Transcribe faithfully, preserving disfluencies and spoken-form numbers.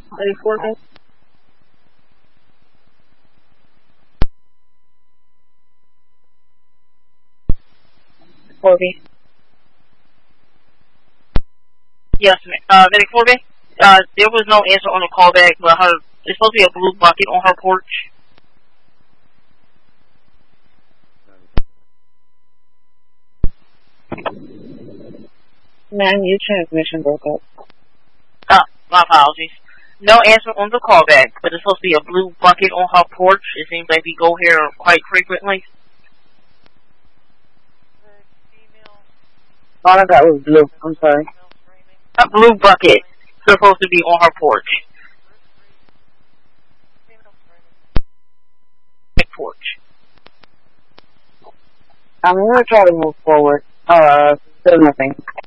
eighty-four B? four B. Yes, ma'am. Uh, Medic four B? Uh, there was no answer on the callback, but her, there's supposed to be a blue bucket on her porch. Man, your transmission broke up. Oh, my apologies. No answer on the callback, but there's supposed to be a blue bucket on her porch. It seems like we go here quite frequently. All I got was blue. I'm sorry. A blue bucket supposed to be on her porch. Porch. I'm gonna try to move forward. Uh, still nothing.